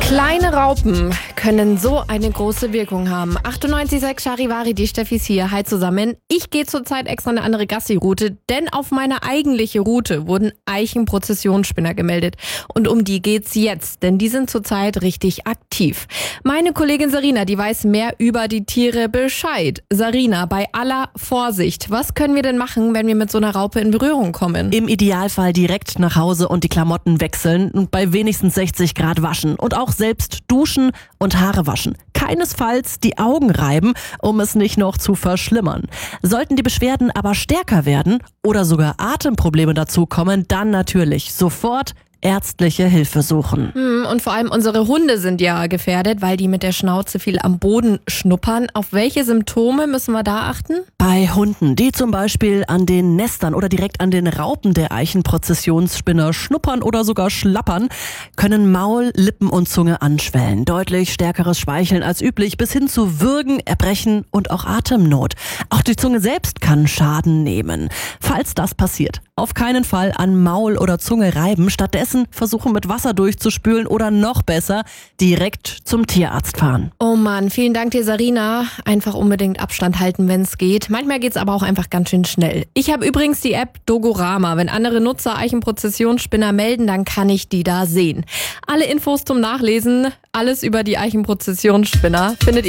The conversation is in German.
Kleine Raupen können so eine große Wirkung haben. 98,6 Charivari, die Steffi ist hier. Hi zusammen. Ich gehe zurzeit extra eine andere Gassi-Route, denn auf meine eigentliche Route wurden Eichenprozessionsspinner gemeldet. Und um die geht's jetzt, denn die sind zurzeit richtig aktiv. Meine Kollegin Sarina, die weiß mehr über die Tiere Bescheid. Sarina, bei aller Vorsicht, was können wir denn machen, wenn wir mit so einer Raupe in Berührung kommen? Im Idealfall direkt nach Hause und die Klamotten wechseln und bei wenigstens 60 Grad waschen. Und auch selbst duschen und Haare waschen. Keinesfalls die Augen reiben, um es nicht noch zu verschlimmern. Sollten die Beschwerden aber stärker werden oder sogar Atemprobleme dazukommen, dann natürlich sofort ärztliche Hilfe suchen. Und vor allem unsere Hunde sind ja gefährdet, weil die mit der Schnauze viel am Boden schnuppern. Auf welche Symptome müssen wir da achten? Bei Hunden, die zum Beispiel an den Nestern oder direkt an den Raupen der Eichenprozessionsspinner schnuppern oder sogar schlappern, können Maul, Lippen und Zunge anschwellen. Deutlich stärkeres Speicheln als üblich bis hin zu Würgen, Erbrechen und auch Atemnot. Auch die Zunge selbst kann Schaden nehmen. Falls das passiert, auf keinen Fall an Maul oder Zunge reiben, stattdessen versuchen mit Wasser durchzuspülen oder noch besser direkt zum Tierarzt fahren. Oh Mann, vielen Dank dir, Sarina. Einfach unbedingt Abstand halten, wenn es geht. Manchmal geht's aber auch einfach ganz schön schnell. Ich habe übrigens die App Dogorama. Wenn andere Nutzer Eichenprozessionsspinner melden, dann kann ich die da sehen. Alle Infos zum Nachlesen, alles über die Eichenprozessionsspinner findet ihr